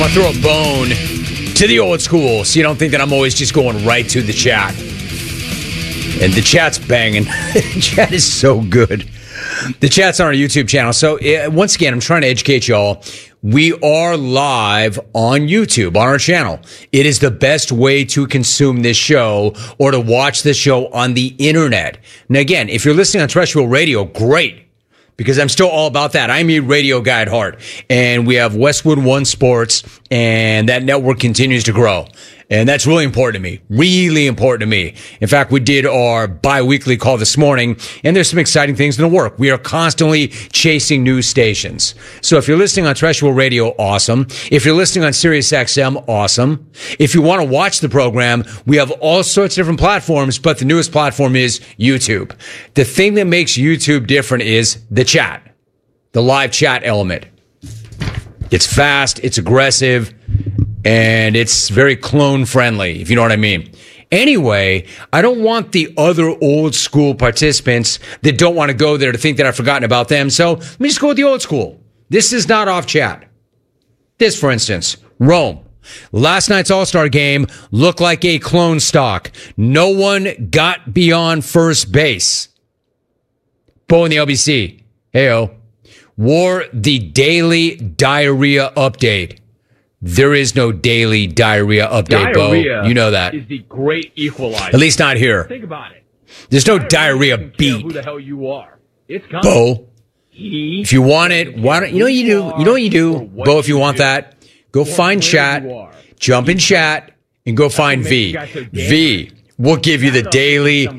I'll throw a bone to the old school so you don't think that I'm always just going right to the chat. And the chat's banging. The chat is so good. The chat's on our YouTube channel. So once again, I'm trying to educate y'all. We are live on YouTube, on our channel. It is the best way to consume this show or to watch this show on the internet. Now, again, if you're listening on terrestrial radio, great, because I'm still all about that. I'm a radio guy at heart. And we have Westwood One Sports, and that network continues to grow. And that's really important to me. Really important to me. In fact, we did our bi-weekly call this morning, and there's some exciting things in the work. We are constantly chasing new stations. So if you're listening on terrestrial radio, awesome. If you're listening on Sirius XM, awesome. If you want to watch the program, we have all sorts of different platforms, but the newest platform is YouTube. The thing that makes YouTube different is the chat, the live chat element. It's fast, it's aggressive, and it's very clone friendly, if you know what I mean. Anyway, I don't want the other old school participants that don't want to go there to think that I've forgotten about them. So let me just go with the old school. This is not off chat. This, for instance, Rome. Last night's All-Star game looked like a clone stock. No one got beyond first base. Bo in the LBC. Heyo. Wore the daily diarrhea update. There is no daily diarrhea update, Diarrhea Bo. You know that. Is the great equalizer. At least not here. Think about it. There's no diarrhea doesn't care beat. Who the hell you are? It's coming. Bo, if you want it, why don't you know what you do? You know what you do, Bo? If you want that, go find chat, jump in chat, and go find V. V will give you the daily